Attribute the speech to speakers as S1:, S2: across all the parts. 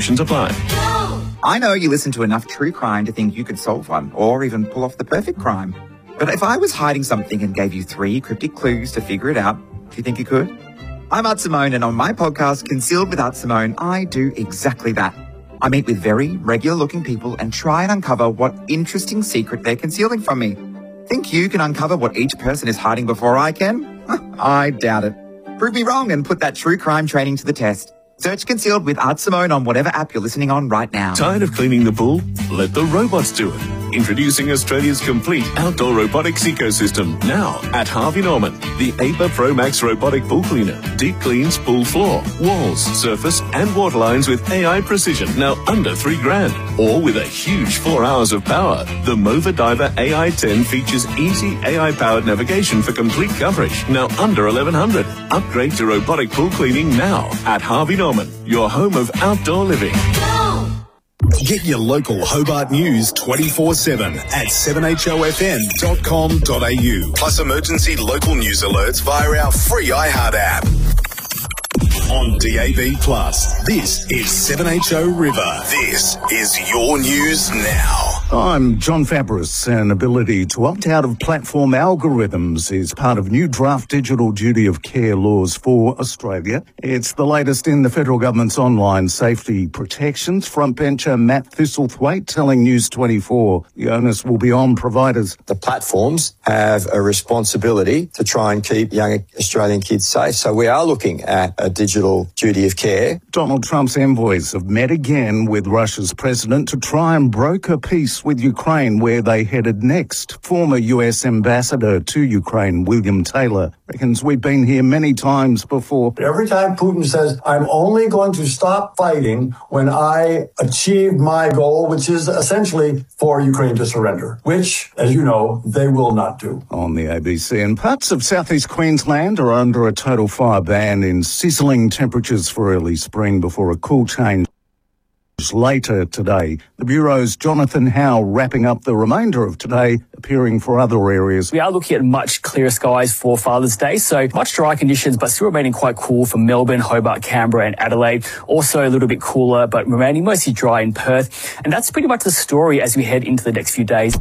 S1: Apply.
S2: I know you listen to enough true crime to think you could solve one, or even pull off the perfect crime. But if I was hiding something and gave you 3 cryptic clues to figure it out, do you think you could? I'm Art Simone, and on my podcast, Concealed with Art Simone, I do exactly that. I meet with very regular-looking people and try and uncover what interesting secret they're concealing from me. Think you can uncover what each person is hiding before I can? I doubt it. Prove me wrong and put that true crime training to the test. Search Concealed with Art Simone on whatever app you're listening on right now.
S1: Tired of cleaning the pool? Let the robots do it. Introducing Australia's complete outdoor robotics ecosystem now at Harvey Norman. The APA Pro Max robotic pool cleaner deep cleans pool floor, walls, surface and water lines with AI precision, now under $3,000. Or with a huge 4 hours of power. The Mova Diver AI 10 features easy AI-powered navigation for complete coverage, now under $1,100. Upgrade to robotic pool cleaning now at Harvey Norman, your home of outdoor living.
S3: Get your local Hobart news 24/7 at 7hofm.com.au. Plus emergency local news alerts via our free iHeart app. On DAB+, this is 7HO River. This is your news now.
S4: I'm John Fabris. An ability to opt out of platform algorithms is part of new draft digital duty of care laws for Australia. It's the latest in the federal government's online safety protections. Frontbencher Matt Thistlethwaite telling News 24 the onus will be on providers.
S5: The platforms have a responsibility to try and keep young Australian kids safe. So we are looking at a digital duty of care.
S4: Donald Trump's envoys have met again with Russia's president to try and broker peace with Ukraine, where they headed next. Former US ambassador to Ukraine, William Taylor, reckons we've been here many times before.
S6: Every time Putin says, I'm only going to stop fighting when I achieve my goal, which is essentially for Ukraine to surrender, which, as you know, they will not do.
S4: On the ABC, and parts of southeast Queensland are under a total fire ban in sizzling temperatures for early spring before a cool change later today. The Bureau's Jonathan Howe wrapping up the remainder of today, appearing for other areas.
S7: We are looking at much clearer skies for Father's Day, so much drier conditions, but still remaining quite cool for Melbourne, Hobart, Canberra and Adelaide. Also a little bit cooler, but remaining mostly dry in Perth. And that's pretty much the story as we head into the next few days.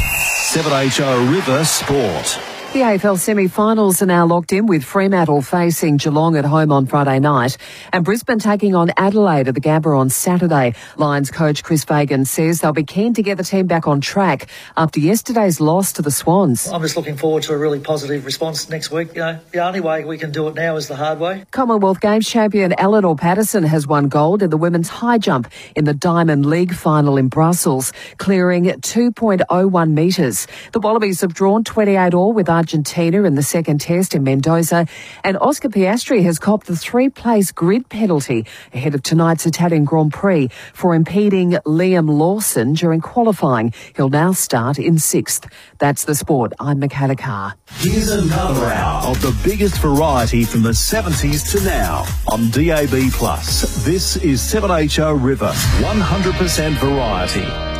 S1: 7HO River Sport.
S8: The AFL semi-finals are now locked in, with Fremantle facing Geelong at home on Friday night and Brisbane taking on Adelaide at the Gabba on Saturday. Lions coach Chris Fagan says they'll be keen to get the team back on track after yesterday's loss to the Swans.
S9: I'm just looking forward to a really positive response next week. The only way we can do it now is the hard way.
S8: Commonwealth Games champion Eleanor Patterson has won gold in the women's high jump in the Diamond League final in Brussels, clearing 2.01 metres. The Wallabies have drawn 28 all with Argentina in the second test in Mendoza, and Oscar Piastri has copped the 3-place grid penalty ahead of tonight's Italian Grand Prix for impeding Liam Lawson during qualifying. He'll now start in 6th. That's the sport. I'm Michaela Carr.
S1: Here's another hour of the biggest variety from the 70s to now on DAB+. This is 7HO River, 100% variety.